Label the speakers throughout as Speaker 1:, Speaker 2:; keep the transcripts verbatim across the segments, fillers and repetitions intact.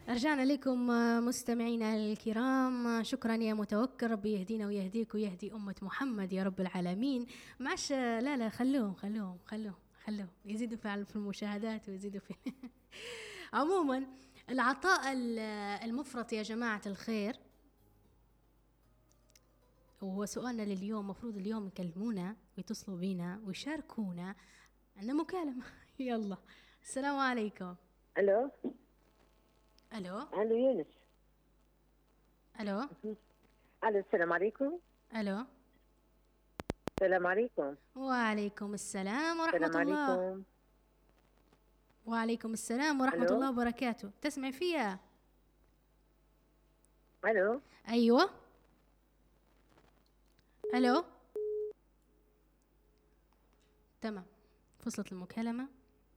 Speaker 1: رجعنا لكم مستمعينا الكرام. شكرا يا متوكل، ربي يهدينا ويهديك ويهدي أمة محمد يا رب العالمين. معش لا لا خلوهم خلوهم خلوهم خلوهم يزيدوا فعلا في المشاهدات ويزيدوا في عموما العطاء المفرط يا جماعة الخير هو سؤالنا لليوم. مفروض اليوم يكلمونا ويتصلوا بينا ويشاركونا. عندنا مكالمة. يلا السلام عليكم.
Speaker 2: الو
Speaker 1: الو
Speaker 2: الو يونس.
Speaker 1: الو
Speaker 2: الو السلام عليكم.
Speaker 1: الو
Speaker 2: السلام عليكم.
Speaker 1: وعليكم السلام ورحمة
Speaker 2: السلام
Speaker 1: الله.
Speaker 2: عليكم.
Speaker 1: وعليكم السلام ورحمة
Speaker 2: ألو؟
Speaker 1: الله وبركاته. تسمع فيها؟
Speaker 2: الو
Speaker 1: ايوه الو تمام، فصلت المكالمة.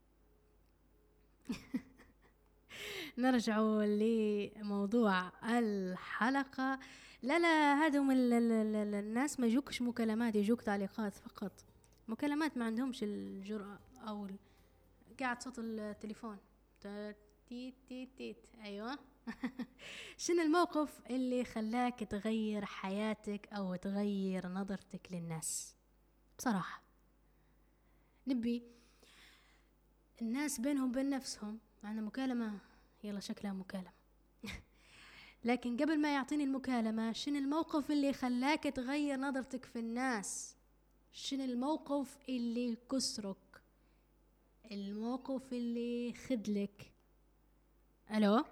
Speaker 1: نرجع لموضوع الحلقة. لا لا هذم ال- ال- ال- الناس ما يجوكش مكالمات، يجوك تعليقات فقط. مكالمات ما عندهمش الجرأة او ال- قاعد صوت التليفون تا- تيت تيت تيت. ايوه. شنو الموقف اللي خلاك تغير حياتك او تغير نظرتك للناس؟ بصراحة نبي الناس بينهم بين نفسهم. معنا مكالمة، يلا شكلها مكالمة. لكن قبل ما يعطيني المكالمة، شنو الموقف اللي خلاك تغير نظرتك في الناس؟ شنو الموقف اللي كسرك؟ الموقف اللي خذلك؟ الو
Speaker 2: الو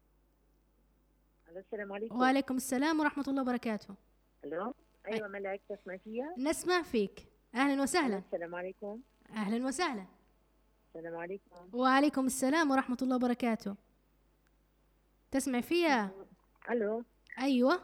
Speaker 2: السلام عليكم.
Speaker 1: وعليكم السلام ورحمة الله وبركاته.
Speaker 2: الو ايوه ملاك تسمع فيها؟
Speaker 1: نسمع فيك. اهلا وسهلا.
Speaker 2: السلام عليكم.
Speaker 1: اهلا وسهلا.
Speaker 2: السلام عليكم.
Speaker 1: وعليكم السلام ورحمة الله وبركاته. تسمع فيها؟
Speaker 2: الو
Speaker 1: ايوه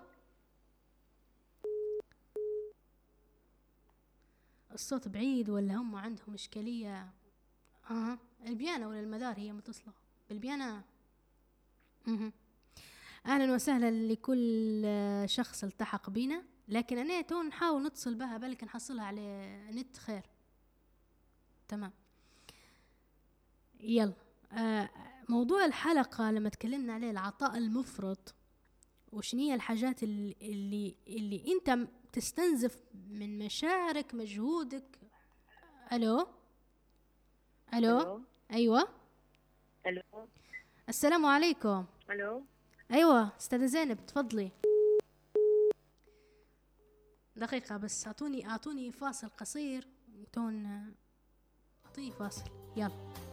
Speaker 1: الصوت بعيد ولا هم عندهم اشكالية؟ اه البيانة ولا المدار هي متصلة بالبيانة. مه. اهلا وسهلا لكل شخص التحق بينا، لكن انا تو نحاول نتصل بها بلكن نحصلها على نت خير. تمام يلا. آه موضوع الحلقة لما تكلمنا عليه العطاء المفرط، وشنية الحاجات اللي, اللي, اللي انت تستنزف من مشاعرك مجهودك. الو الو,
Speaker 2: ألو؟
Speaker 1: ايوه
Speaker 2: الو
Speaker 1: السلام عليكم.
Speaker 2: الو
Speaker 1: ايوه استاذة زينب تفضلي. دقيقة بس، اعطوني اعطوني فاصل قصير. تون اعطوني فاصل يلا.